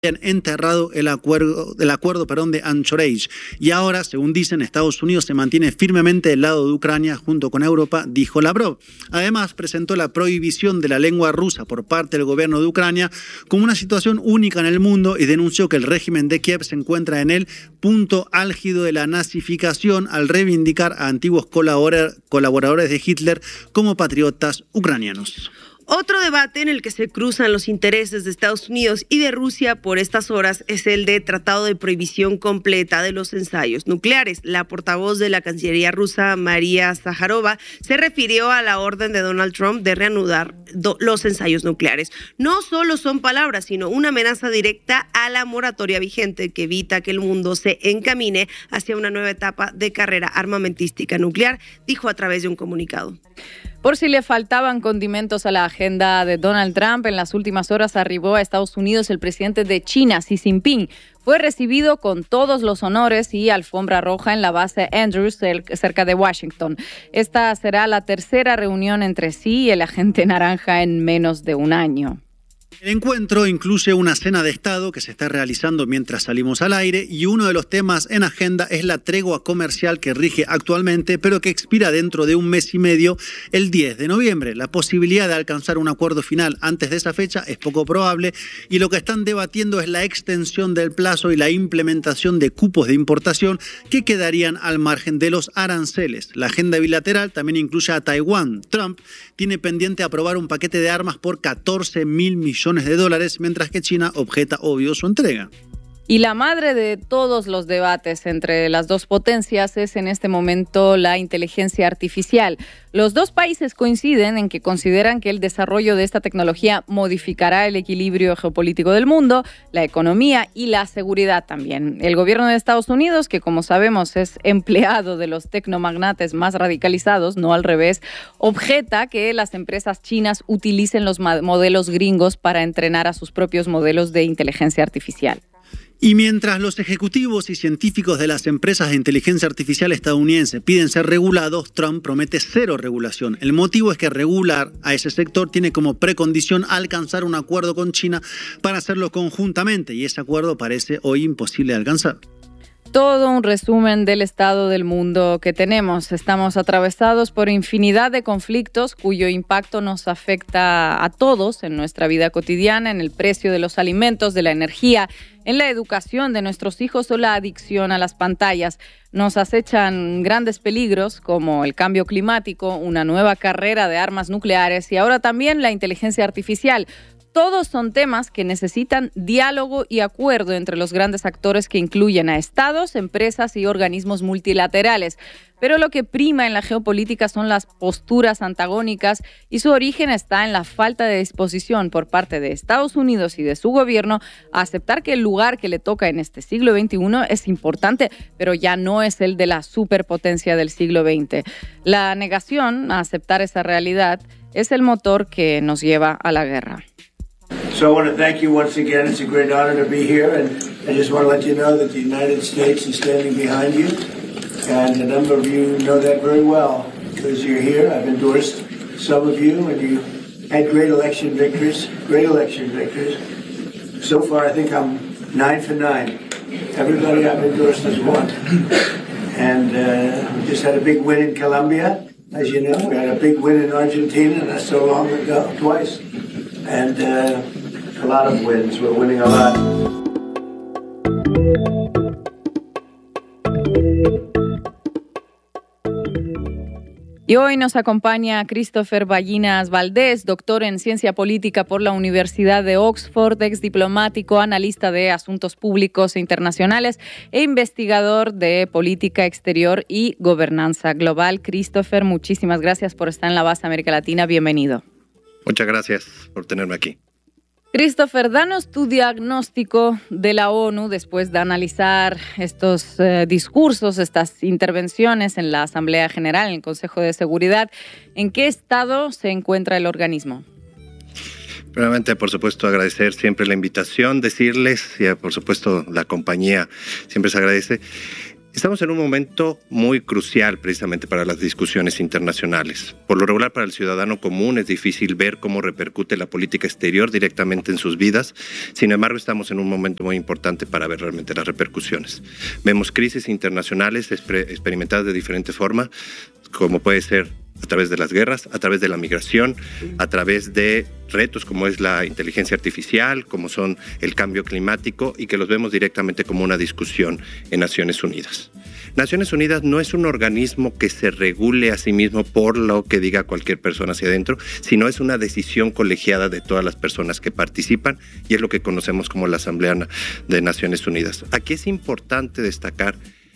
enterrado el acuerdo de Anchorage. Y ahora, según dicen, Estados Unidos se mantiene firmemente del lado de Ucrania junto con Europa, dijo Lavrov. Además, presentó la prohibición de la lengua rusa por parte del gobierno de Ucrania como una situación única en el mundo y denunció que el régimen de Kiev se encuentra en el punto álgido de la nazificación al reivindicar a antiguos colaboradores de Hitler como patriotas ucranianos. Otro debate en el que se cruzan los intereses de Estados Unidos y de Rusia por estas horas es el de tratado de prohibición completa de los ensayos nucleares. La portavoz de la Cancillería rusa, María Zaharova, se refirió a la orden de Donald Trump de reanudar los ensayos nucleares. No solo son palabras, sino una amenaza directa a la moratoria vigente que evita que el mundo se encamine hacia una nueva etapa de carrera armamentística nuclear, dijo a través de un comunicado. Por si le faltaban condimentos a la agenda de Donald Trump, en las últimas horas arribó a Estados Unidos el presidente de China, Xi Jinping. Fue recibido con todos los honores y alfombra roja en la base Andrews, cerca de Washington. Esta será la tercera reunión entre Xi y el agente naranja en menos de un año. El encuentro incluye una cena de Estado que se está realizando mientras salimos al aire y uno de los temas en agenda es la tregua comercial que rige actualmente, pero que expira dentro de un mes y medio, el 10 de noviembre. La posibilidad de alcanzar un acuerdo final antes de esa fecha es poco probable y lo que están debatiendo es la extensión del plazo y la implementación de cupos de importación que quedarían al margen de los aranceles. La agenda bilateral también incluye a Taiwán. Trump tiene pendiente aprobar un paquete de armas por 14.000 millones de dólares, mientras que China objeta obvio su entrega. Y la madre de todos los debates entre las dos potencias es en este momento la inteligencia artificial. Los dos países coinciden en que consideran que el desarrollo de esta tecnología modificará el equilibrio geopolítico del mundo, la economía y la seguridad también. El gobierno de Estados Unidos, que como sabemos es empleado de los tecnomagnates más radicalizados, no al revés, objeta que las empresas chinas utilicen los modelos gringos para entrenar a sus propios modelos de inteligencia artificial. Y mientras los ejecutivos y científicos de las empresas de inteligencia artificial estadounidense piden ser regulados, Trump promete cero regulación. El motivo es que regular a ese sector tiene como precondición alcanzar un acuerdo con China para hacerlo conjuntamente, y ese acuerdo parece hoy imposible de alcanzar. Todo un resumen del estado del mundo que tenemos. Estamos atravesados por infinidad de conflictos cuyo impacto nos afecta a todos en nuestra vida cotidiana, en el precio de los alimentos, de la energía, en la educación de nuestros hijos o la adicción a las pantallas. Nos acechan grandes peligros como el cambio climático, una nueva carrera de armas nucleares y ahora también la inteligencia artificial. Todos son temas que necesitan diálogo y acuerdo entre los grandes actores que incluyen a estados, empresas y organismos multilaterales. Pero lo que prima en la geopolítica son las posturas antagónicas y su origen está en la falta de disposición por parte de Estados Unidos y de su gobierno a aceptar que el lugar que le toca en este siglo XXI es importante, pero ya no es el de la superpotencia del siglo XX. La negación a aceptar esa realidad es el motor que nos lleva a la guerra. So I want to thank you once again. It's a great honor to be here, and I just want to let you know that the United States is standing behind you, and a number of you know that very well because you're here. I've endorsed some of you, and you had great election victories. So far, I think I'm 9 for 9. Everybody I've endorsed has won. And we just had a big win in Colombia, as you know. We had a big win in Argentina not so long ago, twice. And a lot of wins. We're winning a lot. Y hoy nos acompaña Christopher Ballinas Valdés, doctor en Ciencia Política por la Universidad de Oxford, ex diplomático, analista de asuntos públicos e internacionales e investigador de política exterior y gobernanza global. Christopher, muchísimas gracias por estar en la base América Latina. Bienvenido. Muchas gracias por tenerme aquí. Christopher, danos tu diagnóstico de la ONU después de analizar estos discursos, estas intervenciones en la Asamblea General, en el Consejo de Seguridad. ¿En qué estado se encuentra el organismo? Primeramente, por supuesto, agradecer siempre la invitación, decirles, y por supuesto la compañía siempre se agradece. Estamos en un momento muy crucial precisamente para las discusiones internacionales. Por lo regular, para el ciudadano común es difícil ver cómo repercute la política exterior directamente en sus vidas. Sin embargo, estamos en un momento muy importante para ver realmente las repercusiones. Vemos crisis internacionales experimentadas de diferente forma, como puede ser a través de las guerras, a través de la migración, a través de retos como es la inteligencia artificial, como son el cambio climático, y que los vemos directamente como una discusión en Naciones Unidas. Naciones Unidas no es un organismo que se regule a sí mismo por lo que diga cualquier persona hacia adentro, sino es una decisión colegiada de todas las personas que participan, y es lo que conocemos como la Asamblea de Naciones Unidas. Aquí es importante destacar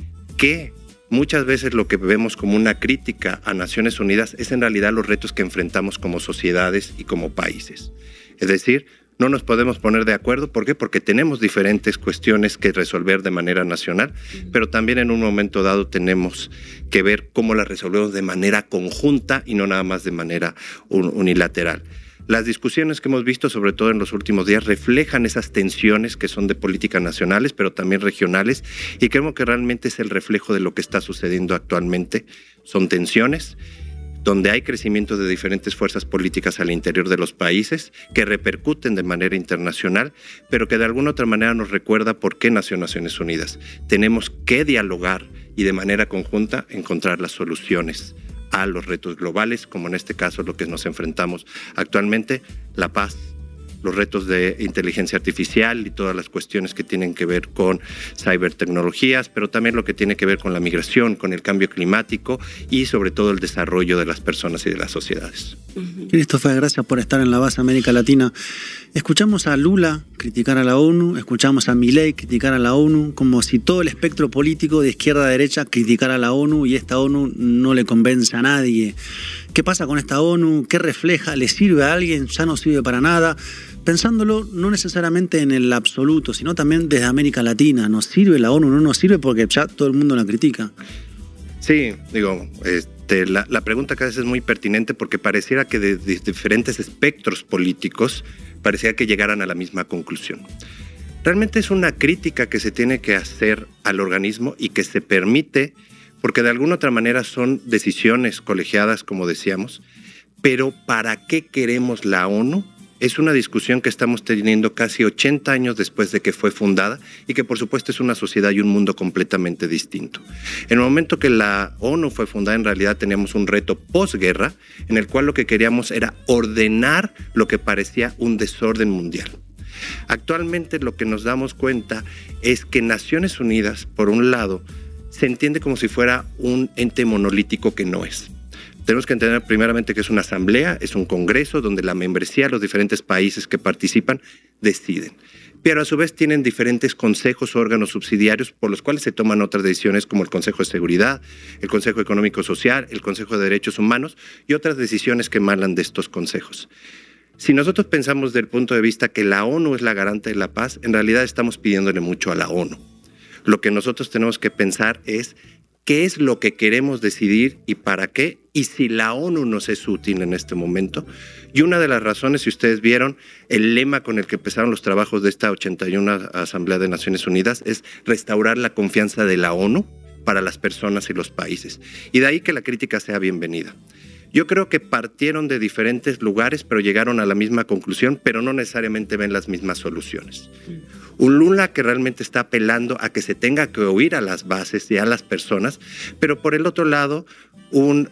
que muchas veces lo que vemos como una crítica a Naciones Unidas es en realidad los retos que enfrentamos como sociedades y como países. Es decir, no nos podemos poner de acuerdo. ¿Por qué? Porque tenemos diferentes cuestiones que resolver de manera nacional, pero también en un momento dado tenemos que ver cómo las resolvemos de manera conjunta y no nada más de manera unilateral. Las discusiones que hemos visto, sobre todo en los últimos días, reflejan esas tensiones que son de políticas nacionales, pero también regionales, y creo que realmente es el reflejo de lo que está sucediendo actualmente. Son tensiones donde hay crecimiento de diferentes fuerzas políticas al interior de los países que repercuten de manera internacional, pero que de alguna otra manera nos recuerda por qué nació Naciones Unidas. Tenemos que dialogar y de manera conjunta encontrar las soluciones a los retos globales, como en este caso lo que nos enfrentamos actualmente, la paz, los retos de inteligencia artificial y todas las cuestiones que tienen que ver con cibertecnologías, pero también lo que tiene que ver con la migración, con el cambio climático y sobre todo el desarrollo de las personas y de las sociedades. Christopher, gracias por estar en La Base América Latina. Escuchamos a Lula criticar a la ONU, escuchamos a Milei criticar a la ONU, como si todo el espectro político de izquierda a derecha criticara a la ONU y esta ONU no le convence a nadie. ¿Qué pasa con esta ONU? ¿Qué refleja? ¿Le sirve a alguien? ¿Ya no sirve para nada? Pensándolo no necesariamente en el absoluto, sino también desde América Latina. ¿Nos sirve la ONU? ¿No nos sirve? Porque ya todo el mundo la critica. Sí, digo, la pregunta cada vez es muy pertinente porque pareciera que de diferentes espectros políticos pareciera que llegaran a la misma conclusión. Realmente es una crítica que se tiene que hacer al organismo y que se permite porque de alguna otra manera son decisiones colegiadas, como decíamos, pero ¿para qué queremos la ONU? Es una discusión que estamos teniendo casi 80 años después de que fue fundada y que por supuesto es una sociedad y un mundo completamente distinto. En el momento que la ONU fue fundada, en realidad teníamos un reto posguerra en el cual lo que queríamos era ordenar lo que parecía un desorden mundial. Actualmente lo que nos damos cuenta es que Naciones Unidas, por un lado, se entiende como si fuera un ente monolítico que no es. Tenemos que entender primeramente que es una asamblea, es un congreso donde la membresía, los diferentes países que participan, deciden. Pero a su vez tienen diferentes consejos o órganos subsidiarios por los cuales se toman otras decisiones como el Consejo de Seguridad, el Consejo Económico Social, el Consejo de Derechos Humanos y otras decisiones que emanan de estos consejos. Si nosotros pensamos desde el punto de vista que la ONU es la garante de la paz, en realidad estamos pidiéndole mucho a la ONU. Lo que nosotros tenemos que pensar es qué es lo que queremos decidir y para qué, y si la ONU nos es útil en este momento. Y una de las razones, si ustedes vieron, el lema con el que empezaron los trabajos de esta 81 Asamblea de Naciones Unidas es restaurar la confianza de la ONU para las personas y los países. Y de ahí que la crítica sea bienvenida. Yo creo que partieron de diferentes lugares, pero llegaron a la misma conclusión, pero no necesariamente ven las mismas soluciones. Un Lula que realmente está apelando a que se tenga que oír a las bases y a las personas, pero por el otro lado, un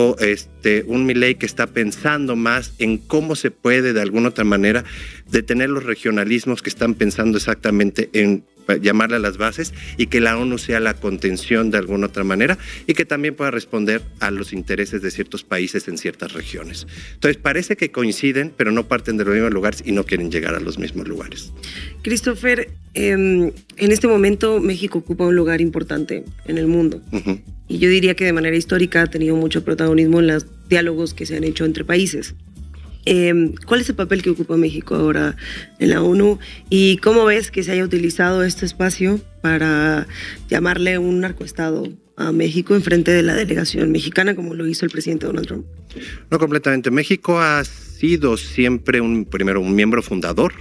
Milei que está pensando más en cómo se puede de alguna otra manera detener los regionalismos que están pensando exactamente en llamarle a las bases y que la ONU sea la contención de alguna otra manera y que también pueda responder a los intereses de ciertos países en ciertas regiones. Entonces parece que coinciden, pero no parten de los mismos lugares y no quieren llegar a los mismos lugares. Christopher, en este momento México ocupa un lugar importante en el mundo. Uh-huh. Y yo diría que de manera histórica ha tenido mucho protagonismo en los diálogos que se han hecho entre países. ¿Cuál es el papel que ocupa México ahora en la ONU? ¿Y cómo ves que se haya utilizado este espacio para llamarle un narcoestado a México en frente de la delegación mexicana, como lo hizo el presidente Donald Trump? No, completamente. México ha sido siempre primero un miembro fundador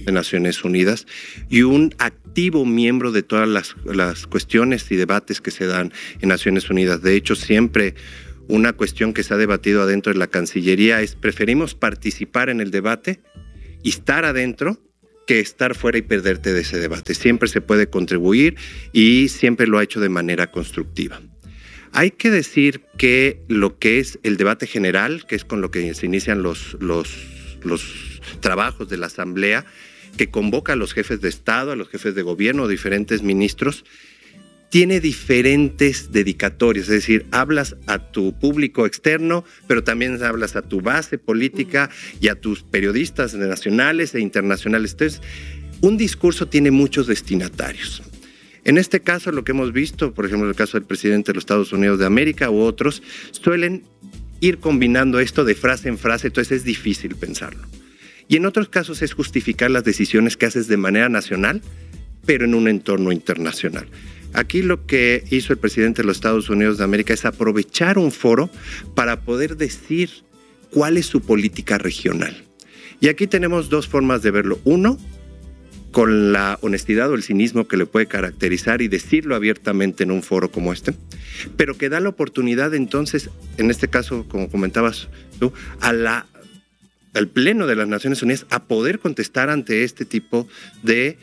de Naciones Unidas y un activo miembro de todas las cuestiones y debates que se dan en Naciones Unidas. De hecho, siempre una cuestión que se ha debatido adentro de la Cancillería es: preferimos participar en el debate y estar adentro que estar fuera y perderte de ese debate. Siempre se puede contribuir y siempre lo ha hecho de manera constructiva. Hay que decir que lo que es el debate general, que es con lo que se inician los trabajos de la Asamblea, que convoca a los jefes de Estado, a los jefes de gobierno, diferentes ministros, tiene diferentes dedicatorias, es decir, hablas a tu público externo, pero también hablas a tu base política y a tus periodistas nacionales e internacionales. Entonces, un discurso tiene muchos destinatarios. En este caso, lo que hemos visto, por ejemplo, en el caso del presidente de los Estados Unidos de América u otros, suelen ir combinando esto de frase en frase, entonces es difícil pensarlo. Y en otros casos es justificar las decisiones que haces de manera nacional, pero en un entorno internacional. Aquí lo que hizo el presidente de los Estados Unidos de América es aprovechar un foro para poder decir cuál es su política regional. Y aquí tenemos dos formas de verlo. Uno, con la honestidad o el cinismo que le puede caracterizar y decirlo abiertamente en un foro como este, pero que da la oportunidad entonces, en este caso, como comentabas tú, al Pleno de las Naciones Unidas a poder contestar ante este tipo de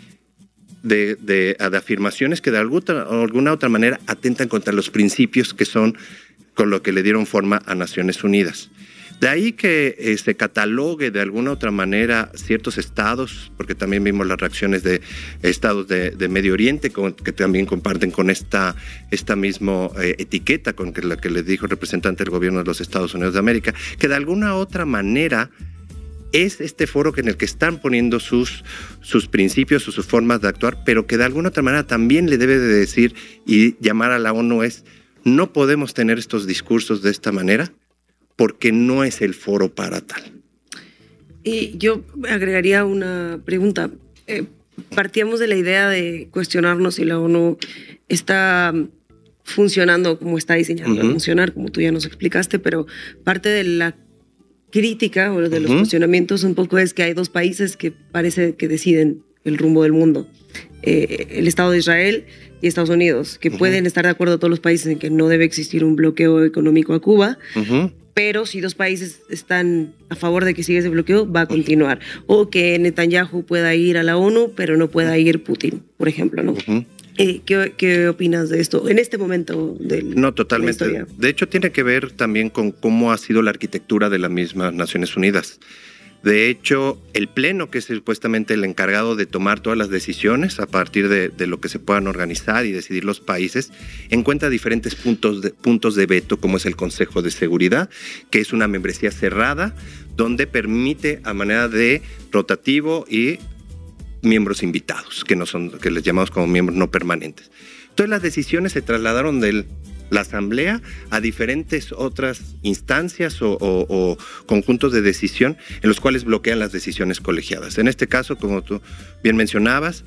afirmaciones que de alguna otra manera atentan contra los principios que son con lo que le dieron forma a Naciones Unidas. De ahí que se catalogue de alguna otra manera ciertos estados, porque también vimos las reacciones de estados de Medio Oriente que también comparten con esta misma etiqueta con la que les dijo el representante del gobierno de los Estados Unidos de América, que de alguna otra manera es este foro en el que están poniendo sus principios o sus formas de actuar, pero que de alguna otra manera también le debe de decir y llamar a la ONU es: no podemos tener estos discursos de esta manera porque no es el foro para tal. Y yo agregaría una pregunta. Partíamos de la idea de cuestionarnos si la ONU está funcionando como está diseñando a funcionar, como tú ya nos explicaste, pero parte de la crítica o de los cuestionamientos un poco es que hay dos países que parece que deciden el rumbo del mundo. El Estado de Israel y Estados Unidos, que pueden estar de acuerdo todos los países en que no debe existir un bloqueo económico a Cuba, pero si dos países están a favor de que siga ese bloqueo, va a continuar. O que Netanyahu pueda ir a la ONU, pero no pueda ir Putin, por ejemplo, ¿no? ¿Qué opinas de esto en este momento No, totalmente. De hecho, tiene que ver también con cómo ha sido la arquitectura de las mismas Naciones Unidas. De hecho, el Pleno, que es supuestamente el encargado de tomar todas las decisiones a partir de lo que se puedan organizar y decidir los países, encuentra diferentes puntos de veto, como es el Consejo de Seguridad, que es una membresía cerrada, donde permite a manera de rotativo y miembros invitados, que les llamamos como miembros no permanentes. Entonces las decisiones se trasladaron de la Asamblea a diferentes otras instancias o conjuntos de decisión en los cuales bloquean las decisiones colegiadas. En este caso, como tú bien mencionabas,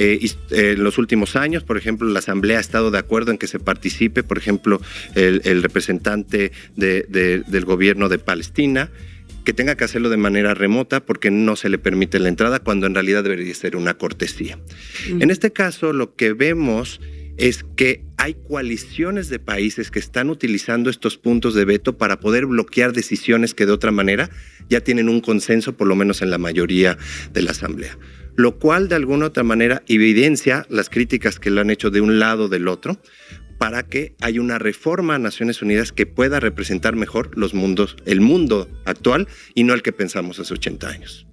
en los últimos años, por ejemplo, la Asamblea ha estado de acuerdo en que se participe, por ejemplo, el representante del gobierno de Palestina, que tenga que hacerlo de manera remota porque no se le permite la entrada, cuando en realidad debería ser una cortesía. En este caso, lo que vemos es que hay coaliciones de países que están utilizando estos puntos de veto para poder bloquear decisiones que de otra manera ya tienen un consenso, por lo menos en la mayoría de la Asamblea. Lo cual de alguna otra manera evidencia las críticas que le han hecho de un lado o del otro, para que haya una reforma a Naciones Unidas que pueda representar mejor el mundo actual y no el que pensamos hace 80 años.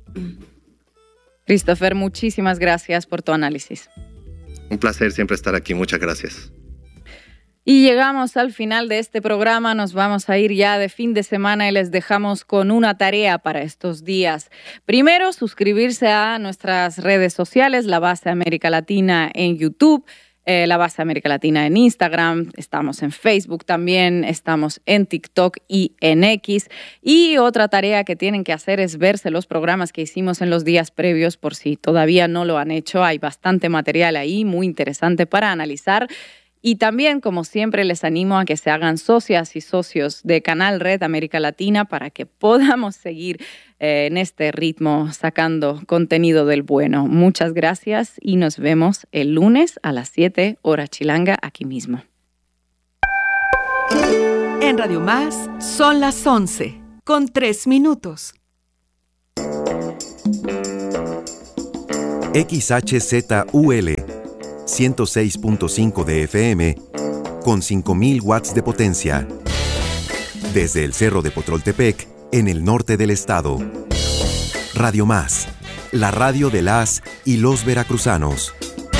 Christopher, muchísimas gracias por tu análisis. Un placer siempre estar aquí. Muchas gracias. Y llegamos al final de este programa. Nos vamos a ir ya de fin de semana y les dejamos con una tarea para estos días. Primero, suscribirse a nuestras redes sociales, La Base América Latina en YouTube, La Base América Latina en Instagram, estamos en Facebook también, estamos en TikTok y en X. Y otra tarea que tienen que hacer es verse los programas que hicimos en los días previos, por si todavía no lo han hecho. Hay bastante material ahí, muy interesante para analizar. Y también, como siempre, les animo a que se hagan socias y socios de Canal Red América Latina para que podamos seguir en este ritmo sacando contenido del bueno. Muchas gracias y nos vemos el lunes a las 7 hora chilanga aquí mismo. En Radio Más son las 11 con 3 minutos. XHZUL 106.5 de FM con 5.000 watts de potencia. Desde el Cerro de Potroltepec, en el norte del estado. Radio Más, la radio de las y los veracruzanos.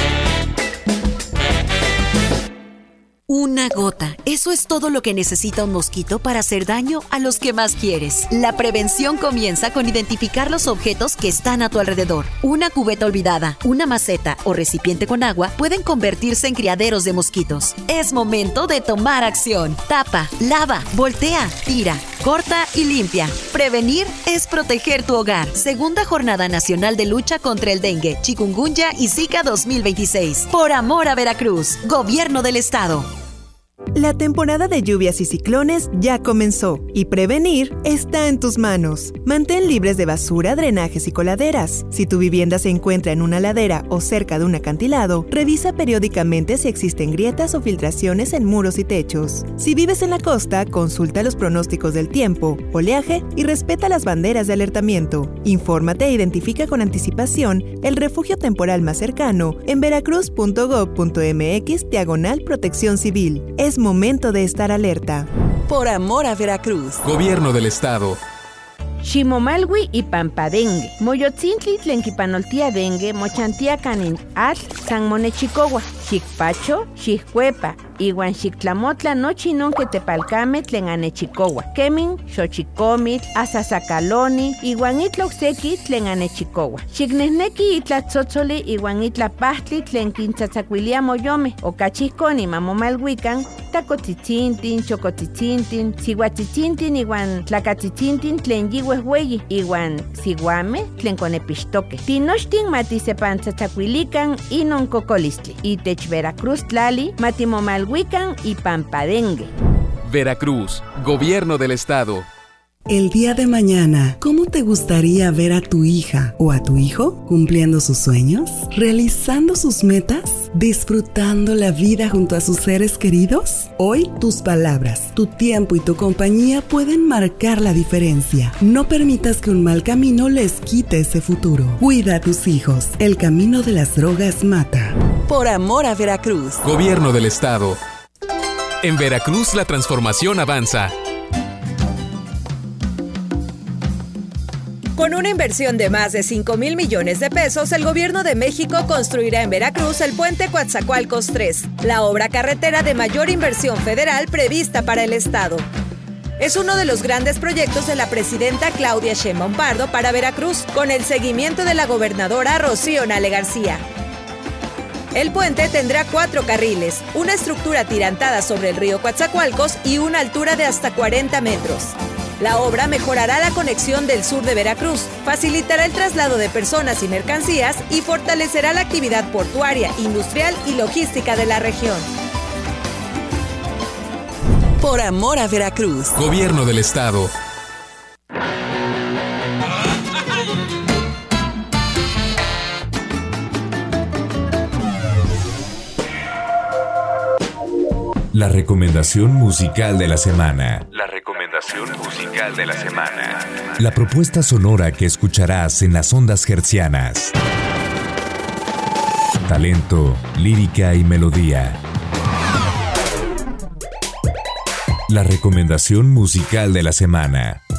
Una gota. Eso es todo lo que necesita un mosquito para hacer daño a los que más quieres. La prevención comienza con identificar los objetos que están a tu alrededor. Una cubeta olvidada, una maceta o recipiente con agua pueden convertirse en criaderos de mosquitos. Es momento de tomar acción. Tapa, lava, voltea, tira, corta y limpia. Prevenir es proteger tu hogar. Segunda Jornada Nacional de Lucha contra el Dengue, Chikungunya y Zika 2026. Por amor a Veracruz. Gobierno del Estado. La temporada de lluvias y ciclones ya comenzó y prevenir está en tus manos. Mantén libres de basura, drenajes y coladeras. Si tu vivienda se encuentra en una ladera o cerca de un acantilado, revisa periódicamente si existen grietas o filtraciones en muros y techos. Si vives en la costa, consulta los pronósticos del tiempo, oleaje y respeta las banderas de alertamiento. Infórmate e identifica con anticipación el refugio temporal más cercano en veracruz.gov.mx/protección civil. Es momento de estar alerta. Por amor a Veracruz. Gobierno del Estado. Ximomalwi y Pampadengue. Moyotzintli tlenquipanoltia dengue, mochantia canin atl, san monechicowa, xicpacho, xiccuepa, iwan xictlamotla nochi non que tepalcame tlen anechicowa. Kemin, xochicomitl, asasacaloni, iwan itloxeki tlen anechicowa. Xicnehneki itlatzotzoli iwan itlapahtli tlen quintzatzacuilia moyome, ocachihconi mamomalhuican, tacotzitzinthin, chocotzitzinthin, sihuatzitzinthin iwan tlacatzitzintin tlen yihuehueyi, iwan siguame tlen conepixtoque. Tinochtin matisepantzatzacuilican inon cocolistli. Itech Veracruz tlali matimomalhuican y Pampadengue. Veracruz, Gobierno del Estado. El día de mañana, ¿cómo te gustaría ver a tu hija o a tu hijo cumpliendo sus sueños, realizando sus metas, disfrutando la vida junto a sus seres queridos? Hoy, tus palabras, tu tiempo y tu compañía pueden marcar la diferencia. No permitas que un mal camino les quite ese futuro. Cuida a tus hijos. El camino de las drogas mata. Por amor a Veracruz. Gobierno del Estado. En Veracruz la transformación avanza. Con una inversión de más de 5,000 millones de pesos, el Gobierno de México construirá en Veracruz el puente Coatzacoalcos 3, la obra carretera de mayor inversión federal prevista para el Estado. Es uno de los grandes proyectos de la presidenta Claudia Sheinbaum Pardo para Veracruz, con el seguimiento de la gobernadora Rocío Nale García. El puente tendrá 4 carriles, una estructura atirantada sobre el río Coatzacoalcos y una altura de hasta 40 metros. La obra mejorará la conexión del sur de Veracruz, facilitará el traslado de personas y mercancías y fortalecerá la actividad portuaria, industrial y logística de la región. Por amor a Veracruz. Gobierno del Estado. La recomendación musical de la semana. La recomendación musical de la semana. La propuesta sonora que escucharás en las ondas hertzianas. Talento, lírica y melodía. La recomendación musical de la semana.